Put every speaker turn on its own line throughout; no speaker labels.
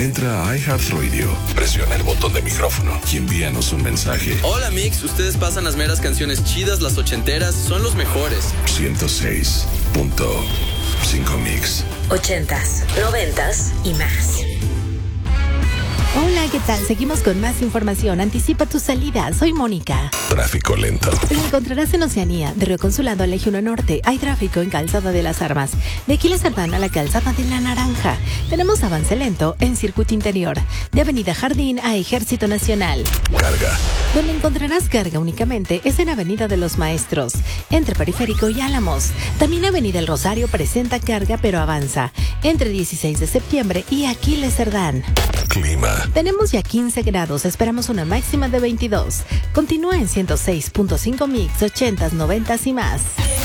Entra a iHeartRadio, presiona el botón de micrófono y envíanos un mensaje.
Hola Mix, ustedes pasan las meras canciones chidas, las ochenteras, son los mejores.
106.5 Mix.
80s, 90s y más.
Hola, ¿qué tal? Seguimos con más información. Anticipa tu salida. Soy Mónica.
Tráfico lento.
Te encontrarás en Oceanía, de Río Consulado a Eje 1 Norte. Hay tráfico en Calzada de las Armas. De Aquiles Cerdán a la Calzada de la Naranja. Tenemos avance lento en Circuito Interior. De Avenida Jardín a Ejército Nacional.
Carga.
Donde encontrarás carga únicamente es en Avenida de los Maestros, entre Periférico y Álamos. También Avenida El Rosario presenta carga pero avanza, entre 16 de septiembre y Aquiles Cerdán.
Clima.
Tenemos ya 15 grados, esperamos una máxima de 22. Continúa en 106.5 Mix, 80s, 90s y más.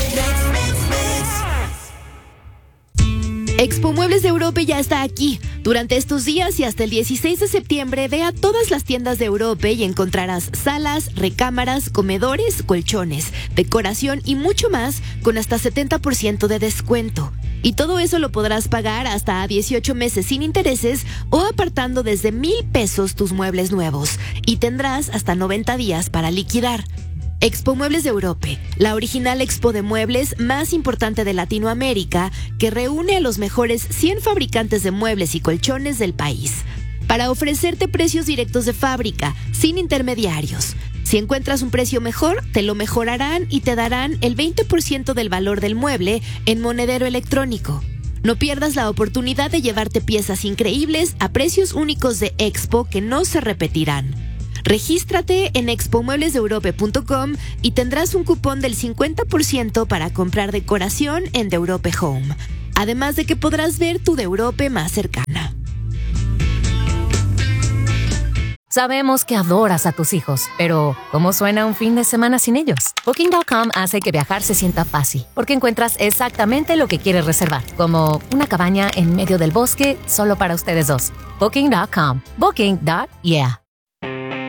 Expo Muebles de Europe ya está aquí. Durante estos días y hasta el 16 de septiembre, ve a todas las tiendas de Europe y encontrarás salas, recámaras, comedores, colchones, decoración y mucho más con hasta 70% de descuento. Y todo eso lo podrás pagar hasta a 18 meses sin intereses o apartando desde 1,000 pesos tus muebles nuevos. Y tendrás hasta 90 días para liquidar. Expo Muebles de Europe, la original expo de muebles más importante de Latinoamérica, que reúne a los mejores 100 fabricantes de muebles y colchones del país, para ofrecerte precios directos de fábrica, sin intermediarios. Si encuentras un precio mejor, te lo mejorarán y te darán el 20% del valor del mueble en monedero electrónico. No pierdas la oportunidad de llevarte piezas increíbles a precios únicos de Expo que no se repetirán. Regístrate en expomueblesdeeurope.com y tendrás un cupón del 50% para comprar decoración en The Europe Home. Además de que podrás ver tu The Europe más cercana.
Sabemos que adoras a tus hijos, pero ¿cómo suena un fin de semana sin ellos? Booking.com hace que viajar se sienta fácil, porque encuentras exactamente lo que quieres reservar, como una cabaña en medio del bosque solo para ustedes dos. Booking.com. Booking.yeah.